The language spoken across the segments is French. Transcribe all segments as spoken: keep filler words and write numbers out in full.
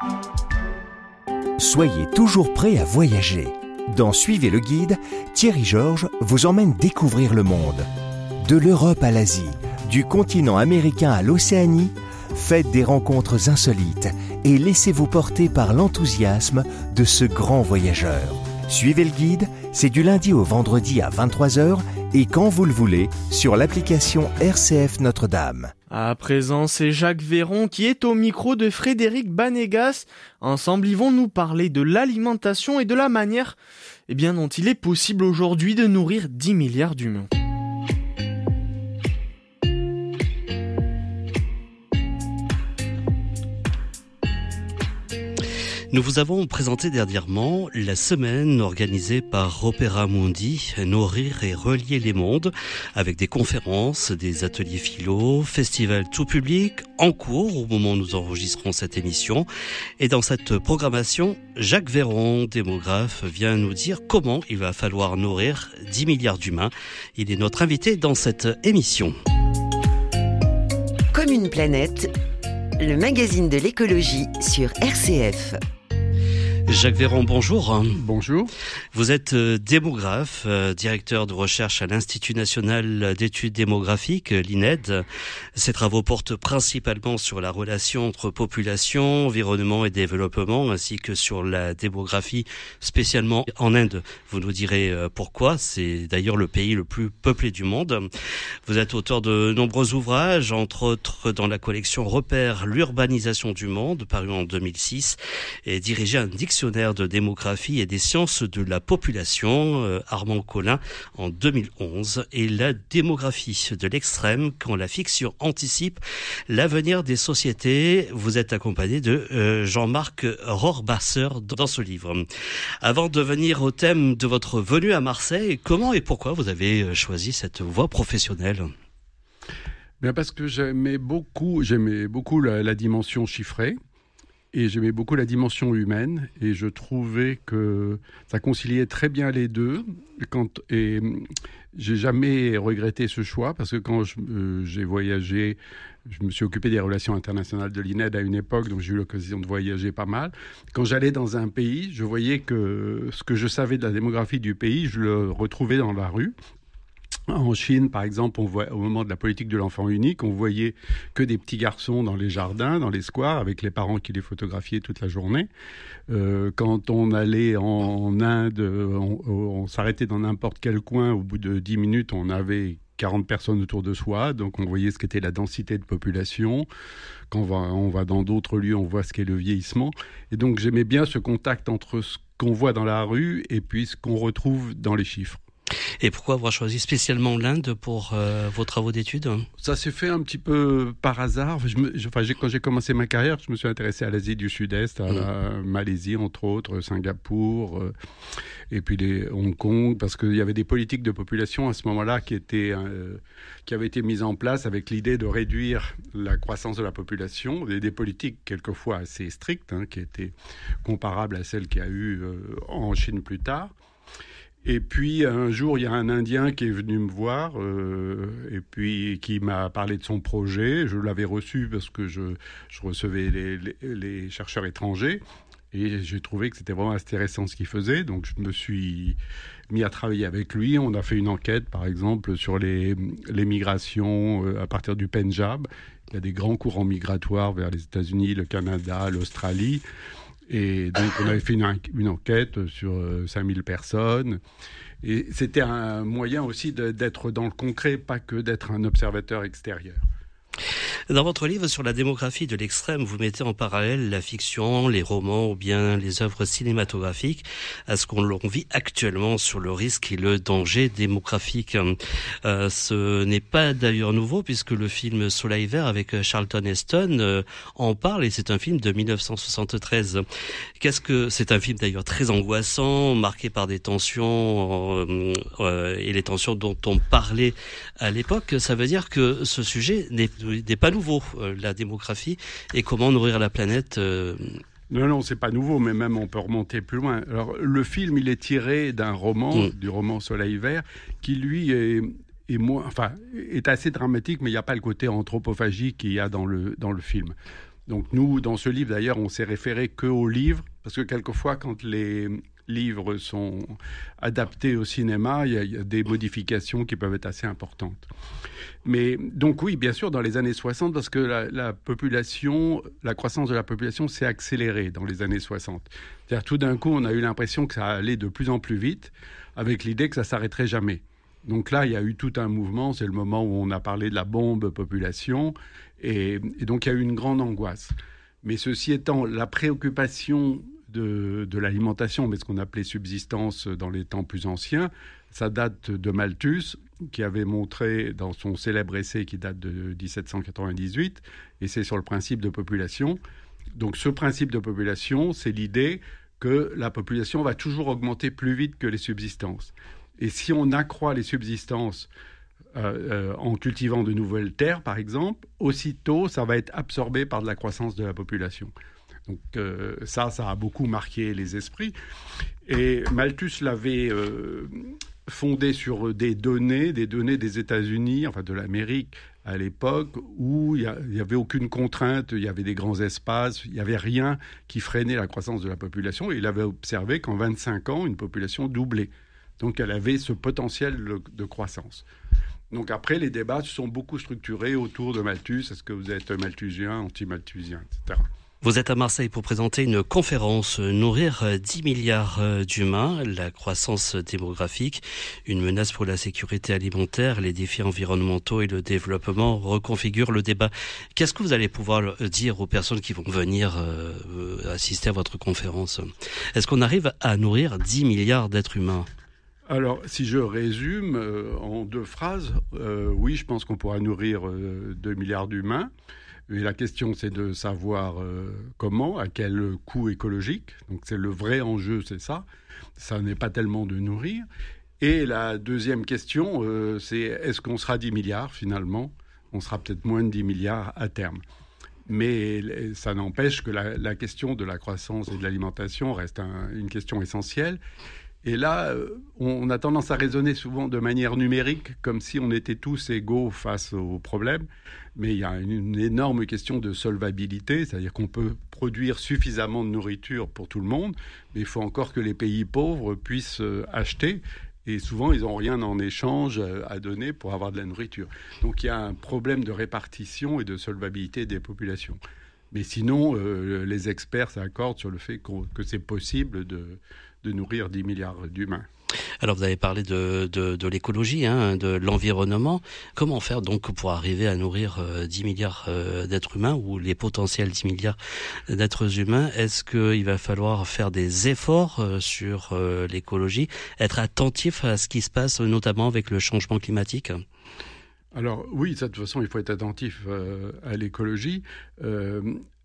Soyez toujours prêt à voyager. Dans Suivez le guide, Thierry Georges vous emmène découvrir le monde. De l'Europe à l'Asie, du continent américain à l'Océanie, faites des rencontres insolites et laissez-vous porter par l'enthousiasme de ce grand voyageur. Suivez le guide, c'est du lundi au vendredi à vingt-trois heures et quand vous le voulez sur l'application R C F Notre-Dame. À présent, c'est Jacques Véron qui est au micro de Frédéric Banégas. Ensemble, ils vont nous parler de l'alimentation et de la manière eh bien, dont il est possible aujourd'hui de nourrir dix milliards d'humains. Nous vous avons présenté dernièrement la semaine organisée par Opéra Mundi, Nourrir et relier les mondes, avec des conférences, des ateliers philo, festivals tout public, en cours au moment où nous enregistrons cette émission. Et dans cette programmation, Jacques Véron, démographe, vient nous dire comment il va falloir nourrir dix milliards d'humains. Il est notre invité dans cette émission. Comme une planète, le magazine de l'écologie sur R C F. Jacques Véron, bonjour. Bonjour. Vous êtes démographe, directeur de recherche à l'Institut national d'études démographiques, l'I N E D. Ces travaux portent principalement sur la relation entre population, environnement et développement, ainsi que sur la démographie, spécialement en Inde. Vous nous direz pourquoi. C'est d'ailleurs le pays le plus peuplé du monde. Vous êtes auteur de nombreux ouvrages, entre autres dans la collection Repères, l'urbanisation du monde, paru en deux mille six, et dirigé un dictionnaire de démographie et des sciences de la population, euh, Armand Collin, en deux mille onze, et la démographie de l'extrême, quand la fiction anticipe l'avenir des sociétés. Vous êtes accompagné de euh, Jean-Marc Rohrwasser dans ce livre. Avant de venir au thème de votre venue à Marseille, comment et pourquoi vous avez choisi cette voie professionnelle ? Bien parce que j'aimais beaucoup, j'aimais beaucoup la, la dimension chiffrée. Et j'aimais beaucoup la dimension humaine et je trouvais que ça conciliait très bien les deux. Quand, et j'ai jamais regretté ce choix parce que quand je, euh, j'ai voyagé, je me suis occupé des relations internationales de l'I N E D à une époque, donc j'ai eu l'occasion de voyager pas mal. Quand j'allais dans un pays, je voyais que ce que je savais de la démographie du pays, je le retrouvais dans la rue. En Chine, par exemple, on voit, au moment de la politique de l'enfant unique, on voyait que des petits garçons dans les jardins, dans les squares, avec les parents qui les photographiaient toute la journée. Euh, quand on allait en, en Inde, on, on s'arrêtait dans n'importe quel coin, au bout de dix minutes, on avait quarante personnes autour de soi, donc on voyait ce qu'était la densité de population. Quand on va, on va dans d'autres lieux, on voit ce qu'est le vieillissement. Et donc j'aimais bien ce contact entre ce qu'on voit dans la rue et puis ce qu'on retrouve dans les chiffres. Et pourquoi avoir choisi spécialement l'Inde pour euh, vos travaux d'études ? Ça s'est fait un petit peu par hasard. Je me, je, enfin, j'ai, quand j'ai commencé ma carrière, je me suis intéressé à l'Asie du Sud-Est, à mmh. la Malaisie entre autres, Singapour, euh, et puis les Hong Kong, parce qu'il y avait des politiques de population à ce moment-là qui étaient, euh, qui avaient été mises en place avec l'idée de réduire la croissance de la population, et des politiques quelquefois assez strictes, hein, qui étaient comparables à celles qu'il y a eu euh, en Chine plus tard. Et puis un jour, il y a un Indien qui est venu me voir euh, et puis qui m'a parlé de son projet. Je l'avais reçu parce que je, je recevais les, les, les chercheurs étrangers et j'ai trouvé que c'était vraiment intéressant ce qu'il faisait. Donc je me suis mis à travailler avec lui. On a fait une enquête, par exemple, sur les, les migrations à partir du Pendjab. Il y a des grands courants migratoires vers les États-Unis, le Canada, l'Australie. Et donc, on avait fait une, une enquête sur euh, cinq mille personnes. Et c'était un moyen aussi de, d'être dans le concret, pas que d'être un observateur extérieur. Dans votre livre sur la démographie de l'extrême, vous mettez en parallèle la fiction, les romans ou bien les œuvres cinématographiques à ce qu'on vit actuellement sur le risque et le danger démographique. Euh, ce n'est pas d'ailleurs nouveau puisque le film Soleil Vert avec Charlton Heston euh, en parle et c'est un film de dix-neuf cent soixante-treize. Qu'est-ce que c'est un film d'ailleurs très angoissant, marqué par des tensions euh, euh, et les tensions dont on parlait à l'époque. Ça veut dire que ce sujet n'est, n'est pas nouveau, euh, la démographie, et comment nourrir la planète. Euh... Non, non, c'est pas nouveau, mais même on peut remonter plus loin. Alors, le film, il est tiré d'un roman, mmh. du roman Soleil Vert, qui lui est, est moins, enfin, est assez dramatique, mais il n'y a pas le côté anthropophagique qu'il y a dans le dans le film. Donc nous, dans ce livre, d'ailleurs, on s'est référé qu'aux livres, parce que quelquefois, quand les livres sont adaptés au cinéma, il y a, il y a des modifications qui peuvent être assez importantes. Mais donc oui, bien sûr, dans les années soixante, parce que la, la population, la croissance de la population s'est accélérée dans les années soixante. C'est-à-dire tout d'un coup, on a eu l'impression que ça allait de plus en plus vite, avec l'idée que ça s'arrêterait jamais. Donc là, il y a eu tout un mouvement, c'est le moment où on a parlé de la bombe population, et, et donc il y a eu une grande angoisse. Mais ceci étant, la préoccupation de, de l'alimentation, mais ce qu'on appelait subsistance dans les temps plus anciens, ça date de Malthus, qui avait montré dans son célèbre essai qui date de dix-sept cent quatre-vingt-dix-huit, et c'est sur le principe de population. Donc ce principe de population, c'est l'idée que la population va toujours augmenter plus vite que les subsistances. Et si on accroît les subsistances euh, euh, en cultivant de nouvelles terres, par exemple, aussitôt, ça va être absorbé par de la croissance de la population. Donc euh, ça, ça a beaucoup marqué les esprits. Et Malthus l'avait euh, fondé sur des données, des données des États-Unis, enfin de l'Amérique à l'époque, où il n'y avait aucune contrainte, il y avait des grands espaces, il n'y avait rien qui freinait la croissance de la population. Et il avait observé qu'en vingt-cinq ans, une population doublait. Donc elle avait ce potentiel de croissance. Donc après, les débats se sont beaucoup structurés autour de Malthus. Est-ce que vous êtes malthusien, anti-malthusien, et cetera. Vous êtes à Marseille pour présenter une conférence « Nourrir dix milliards d'humains, la croissance démographique, une menace pour la sécurité alimentaire, les défis environnementaux et le développement reconfigurent le débat ». Qu'est-ce que vous allez pouvoir dire aux personnes qui vont venir euh, assister à votre conférence ? Est-ce qu'on arrive à nourrir dix milliards d'êtres humains ? Alors, si je résume euh, en deux phrases, euh, oui, je pense qu'on pourra nourrir euh, deux milliards d'humains. Et la question, c'est de savoir euh, comment, à quel coût écologique. Donc, c'est le vrai enjeu, c'est ça. Ça n'est pas tellement de nourrir. Et la deuxième question, euh, c'est est-ce qu'on sera dix milliards finalement ? On sera peut-être moins de dix milliards à terme. Mais ça n'empêche que la, la question de la croissance et de l'alimentation reste un, une question essentielle. Et là, on a tendance à raisonner souvent de manière numérique, comme si on était tous égaux face aux problèmes. Mais il y a une énorme question de solvabilité, c'est-à-dire qu'on peut produire suffisamment de nourriture pour tout le monde, mais il faut encore que les pays pauvres puissent acheter. Et souvent, ils n'ont rien en échange à donner pour avoir de la nourriture. Donc il y a un problème de répartition et de solvabilité des populations. Mais sinon, euh, les experts s'accordent sur le fait qu'on, que c'est possible de... de nourrir dix milliards d'humains. Alors vous avez parlé de, de, de l'écologie, hein, de l'environnement. Comment faire donc pour arriver à nourrir euh, dix milliards euh, d'êtres humains ou les potentiels dix milliards d'êtres humains ? Est-ce qu'il va falloir faire des efforts euh, sur euh, l'écologie, être attentif à ce qui se passe notamment avec le changement climatique ? Alors oui, de toute façon, il faut être attentif euh, à l'écologie. Euh,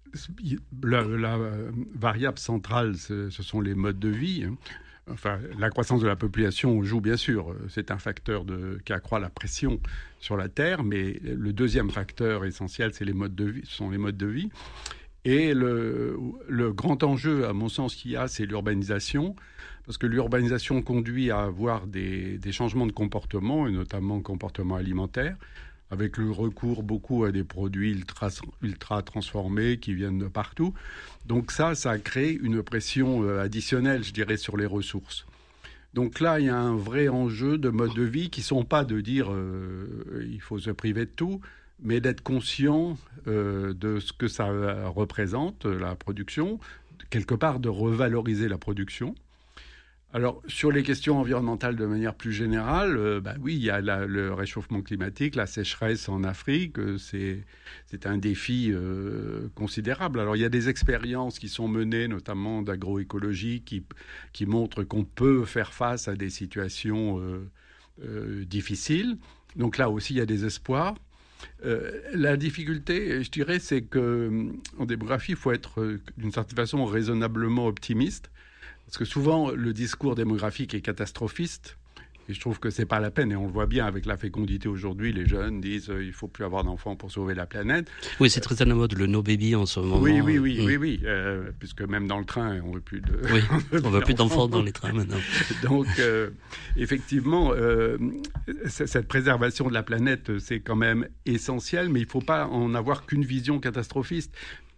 La, la variable centrale, ce, ce sont les modes de vie. Enfin, la croissance de la population joue bien sûr. C'est un facteur de, qui accroît la pression sur la Terre, mais le deuxième facteur essentiel, c'est les modes de vie, ce sont les modes de vie. Et le, le grand enjeu, à mon sens, qu'il y a, c'est l'urbanisation, parce que l'urbanisation conduit à avoir des, des changements de comportement, et notamment comportement alimentaire, avec le recours beaucoup à des produits ultra, ultra transformés qui viennent de partout. Donc ça, ça crée une pression additionnelle, je dirais, sur les ressources. Donc là, il y a un vrai enjeu de mode de vie qui ne sont pas de dire euh, il faut se priver de tout, mais d'être conscient euh, de ce que ça représente, la production, quelque part de revaloriser la production. Alors, sur les questions environnementales de manière plus générale, euh, bah oui, il y a la, le réchauffement climatique, la sécheresse en Afrique, euh, c'est, c'est un défi euh, considérable. Alors, il y a des expériences qui sont menées, notamment d'agroécologie, qui, qui montrent qu'on peut faire face à des situations euh, euh, difficiles. Donc là aussi, il y a des espoirs. Euh, la difficulté, je dirais, c'est qu'en démographie, il faut être, d'une certaine façon, raisonnablement optimiste. Parce que souvent, le discours démographique est catastrophiste. Et je trouve que c'est pas la peine. Et on le voit bien avec la fécondité aujourd'hui. Les jeunes disent euh, il faut plus avoir d'enfants pour sauver la planète. Oui, c'est très à la mode, le no baby en ce moment. Oui, oui, oui, mmh. oui, oui. Euh, puisque même dans le train, on veut plus de. Oui, on veut plus d'enfants dans les trains maintenant. Donc, euh, effectivement, euh, cette préservation de la planète, c'est quand même essentiel, mais il ne faut pas en avoir qu'une vision catastrophiste.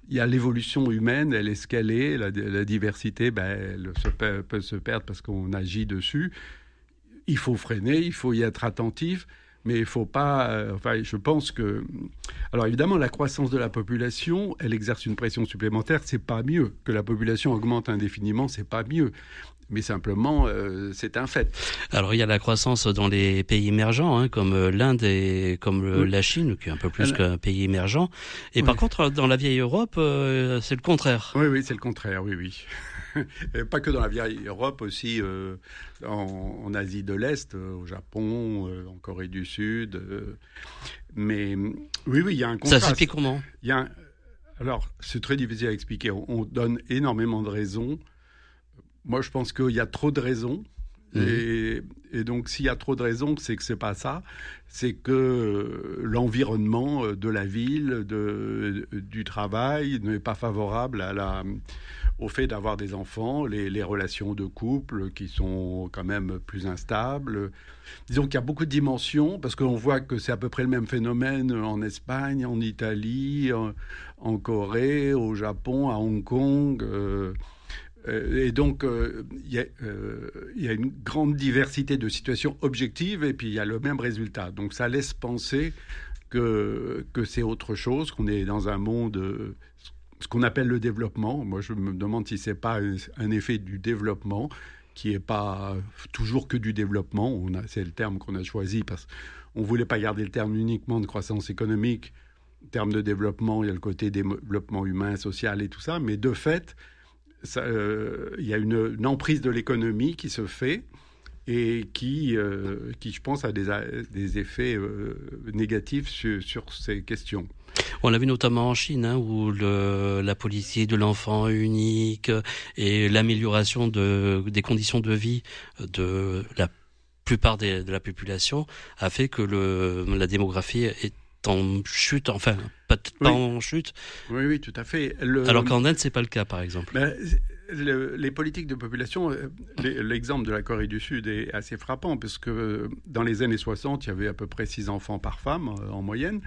il y a l'évolution humaine, elle est ce qu'elle est, la, la diversité, ben, elle se peut, peut se perdre parce qu'on agit dessus. Il faut freiner, il faut y être attentif, mais il ne faut pas... Euh, enfin, je pense que... Alors évidemment, la croissance de la population, elle exerce une pression supplémentaire, c'est pas mieux. Que la population augmente indéfiniment, c'est pas mieux. Mais simplement, euh, c'est un fait. Alors, il y a la croissance dans les pays émergents, hein, comme l'Inde et comme oui. la Chine, qui est un peu plus Alors, qu'un pays émergent. Et oui. par contre, dans la vieille Europe, euh, c'est le contraire. Oui, oui, c'est le contraire, oui, oui. Pas que dans la vieille Europe, aussi euh, en, en Asie de l'Est, euh, au Japon, euh, en Corée du Sud. Euh, mais oui, oui, il y a un contraste. Ça s'explique comment ? Il y a un... Alors, c'est très difficile à expliquer. On, on donne énormément de raisons. Moi, je pense qu'il y a trop de raisons. Mmh. Et, et donc, s'il y a trop de raisons, c'est que c'est pas ça. C'est que l'environnement de la ville, de, du travail, n'est pas favorable à la, au fait d'avoir des enfants, les, les relations de couple qui sont quand même plus instables. Disons qu'il y a beaucoup de dimensions, parce qu'on voit que c'est à peu près le même phénomène en Espagne, en Italie, en, en Corée, au Japon, à Hong Kong... Euh, Et donc, il euh, y, euh, y a une grande diversité de situations objectives et puis il y a le même résultat. Donc, ça laisse penser que, que c'est autre chose, qu'on est dans un monde, euh, ce qu'on appelle le développement. Moi, je me demande si ce n'est pas un, un effet du développement qui n'est pas toujours que du développement. On a, c'est le terme qu'on a choisi parce qu'on ne voulait pas garder le terme uniquement de croissance économique. En termes de développement, il y a le côté développement humain, social et tout ça. Mais de fait... Il euh, y a une, une emprise de l'économie qui se fait et qui, euh, qui je pense, a des, des effets euh, négatifs sur, sur ces questions. On l'a vu notamment en Chine, hein, où le, la politique de l'enfant unique et l'amélioration de, des conditions de vie de la plupart des, de la population a fait que le, la démographie est en chute, enfin, pas, pas oui. en chute. Oui, oui, tout à fait. Le... Alors qu'en Inde, c'est pas le cas, par exemple. Ben, le, les politiques de population, l'exemple de la Corée du Sud est assez frappant, parce que dans les années soixante, il y avait à peu près six enfants par femme, en moyenne.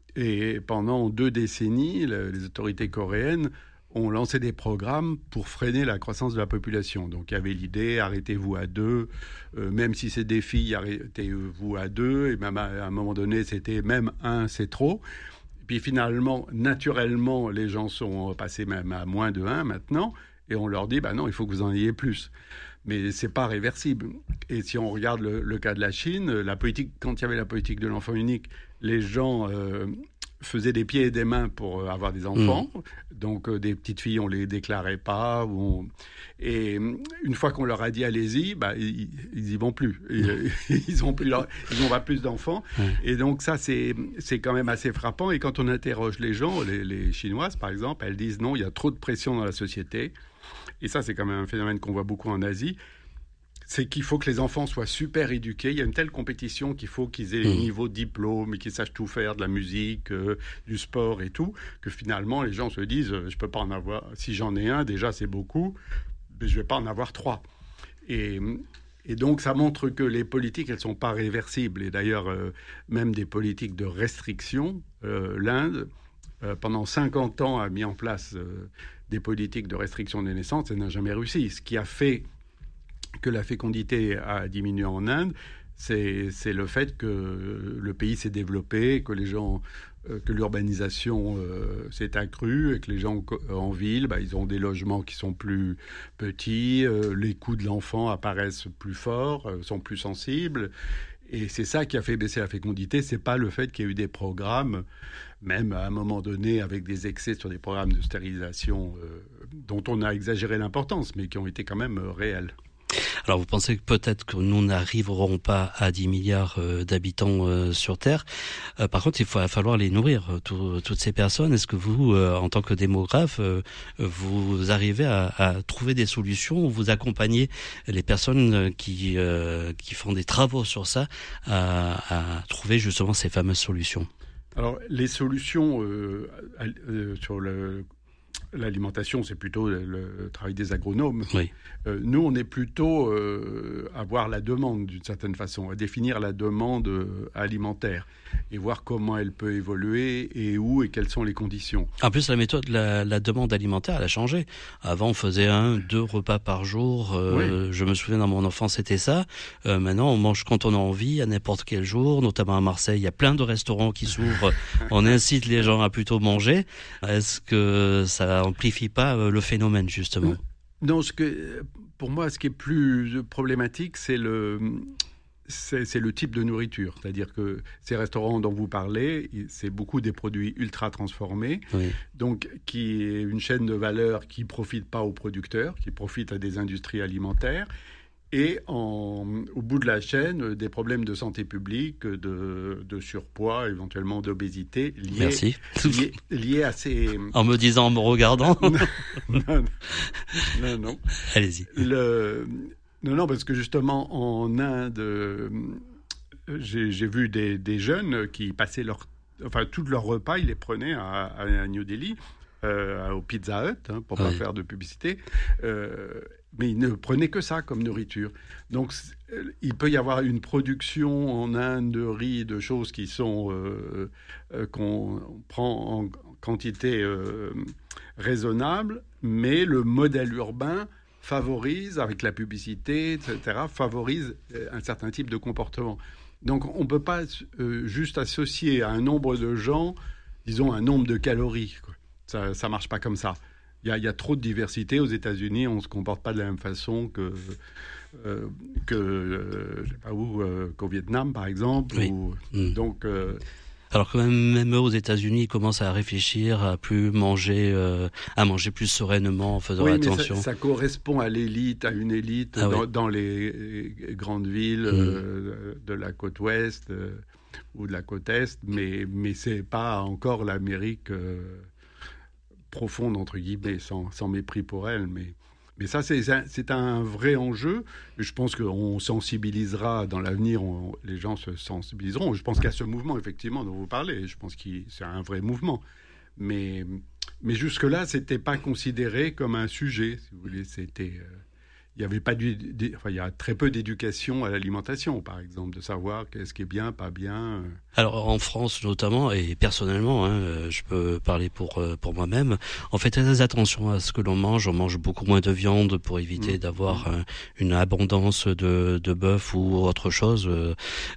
Et pendant deux décennies, les autorités coréennes ont lancé des programmes pour freiner la croissance de la population. Donc, il y avait l'idée, arrêtez-vous à deux, euh, même si c'est des filles, arrêtez-vous à deux, et même à, à un moment donné, c'était même un, c'est trop. Et puis finalement, naturellement, les gens sont passés même à moins de un maintenant, et on leur dit, bah non, il faut que vous en ayez plus. Mais c'est pas réversible. Et si on regarde le, le cas de la Chine, la politique, quand il y avait la politique de l'enfant unique, les gens... Euh, faisaient des pieds et des mains pour avoir des enfants. Mmh. Donc, euh, des petites filles, on ne les déclarait pas. On... Et une fois qu'on leur a dit « allez-y », bah, ils n'y vont plus. Mmh. Ils n'ont leur... pas plus d'enfants. Mmh. Et donc, ça, c'est, c'est quand même assez frappant. Et quand on interroge les gens, les, les Chinoises, par exemple, elles disent « non, il y a trop de pression dans la société ». Et ça, c'est quand même un phénomène qu'on voit beaucoup en Asie. C'est qu'il faut que les enfants soient super éduqués. Il y a une telle compétition qu'il faut qu'ils aient les niveaux de diplôme et qu'ils sachent tout faire, de la musique, euh, du sport et tout, que finalement, les gens se disent, euh, je peux pas en avoir... Si j'en ai un, déjà, c'est beaucoup, mais je vais pas en avoir trois. Et, et donc, ça montre que les politiques, elles sont pas réversibles. Et d'ailleurs, euh, même des politiques de restriction, euh, l'Inde, euh, pendant cinquante ans, a mis en place euh, des politiques de restriction des naissances et n'a jamais réussi. Ce qui a fait... que la fécondité a diminué en Inde, c'est, c'est le fait que le pays s'est développé, que les gens, euh, que l'urbanisation euh, s'est accrue et que les gens en ville, bah, ils ont des logements qui sont plus petits, euh, les coûts de l'enfant apparaissent plus forts, euh, sont plus sensibles. Et c'est ça qui a fait baisser la fécondité. C'est pas le fait qu'il y ait eu des programmes, même à un moment donné, avec des excès sur des programmes de stérilisation euh, dont on a exagéré l'importance, mais qui ont été quand même euh, réels. Alors vous pensez que peut-être que nous n'arriverons pas à dix milliards euh, d'habitants euh, sur Terre. Euh, par contre, il va falloir les nourrir, euh, tout, toutes ces personnes. Est-ce que vous, euh, en tant que démographe, euh, vous arrivez à, à trouver des solutions ou vous accompagnez les personnes qui, euh, qui font des travaux sur ça à, à trouver justement ces fameuses solutions ? Alors, les solutions euh, euh, sur le... l'alimentation, c'est plutôt le, le travail des agronomes. Oui. Euh, nous, on est plutôt euh, à voir la demande, d'une certaine façon, à définir la demande euh, alimentaire et voir comment elle peut évoluer et où et quelles sont les conditions. En plus, la méthode, la, la demande alimentaire, elle a changé. Avant, on faisait un, deux repas par jour. Euh, oui. Je me souviens, dans mon enfance, c'était ça. Euh, maintenant, on mange quand on a envie, à n'importe quel jour. Notamment à Marseille, il y a plein de restaurants qui s'ouvrent. On incite les gens à plutôt manger. Est-ce que ça amplifie pas le phénomène, justement ? Non, ce que, pour moi, ce qui est plus problématique, c'est le... C'est, c'est le type de nourriture. C'est-à-dire que ces restaurants dont vous parlez, c'est beaucoup des produits ultra transformés, oui. donc qui est une chaîne de valeur qui ne profite pas aux producteurs, qui profite à des industries alimentaires, et en, au bout de la chaîne, des problèmes de santé publique, de, de surpoids, éventuellement d'obésité, liés, Merci. liés, liés à ces... En me disant, en me regardant non, non, non, non. Allez-y. Le... Non, non, parce que justement, en Inde, euh, j'ai, j'ai vu des, des jeunes qui passaient leur, enfin, tous leurs repas, ils les prenaient à, à New Delhi, euh, au Pizza Hut, hein, pour ne oui. pas faire de publicité, euh, mais ils ne prenaient que ça comme nourriture. Donc, il peut y avoir une production en Inde de riz, de choses qui sont, euh, euh, qu'on prend en quantité euh, raisonnable, mais le modèle urbain favorise, avec la publicité, et cetera, favorise un certain type de comportement. Donc, on ne peut pas euh, juste associer à un nombre de gens, disons, un nombre de calories, quoi. Ça ne marche pas comme ça. Il y a, il y a trop de diversité. Aux États-Unis, on ne se comporte pas de la même façon que, euh, que euh, je sais pas où, euh, qu'au Vietnam, par exemple. Oui. Ou, mmh. Donc... Euh, Alors que même, même eux, aux États-Unis, ils commencent à réfléchir à plus manger, euh, à manger plus sereinement en faisant oui, attention. Mais ça, ça correspond à l'élite, à une élite ah, dans, oui. dans les grandes villes mmh. euh, de la côte ouest euh, ou de la côte est, mais mais c'est pas encore l'Amérique euh, profonde entre guillemets, sans, sans mépris pour elle, mais. Mais ça, c'est un, c'est un vrai enjeu. Je pense qu'on sensibilisera dans l'avenir, on, les gens se sensibiliseront. Je pense qu'il y a ce mouvement, effectivement, dont vous parlez. Je pense que c'est un vrai mouvement. Mais, mais jusque-là, ce n'était pas considéré comme un sujet, si vous voulez. C'était, euh, il y avait pas du, des, enfin, il y a très peu d'éducation à l'alimentation, par exemple, de savoir qu'est-ce qui est bien, pas bien. Alors en France notamment, et personnellement, hein, je peux parler pour pour moi-même, on fait très attention à ce que l'on mange. On mange beaucoup moins de viande pour éviter mmh. d'avoir mmh. une abondance de, de bœuf ou autre chose.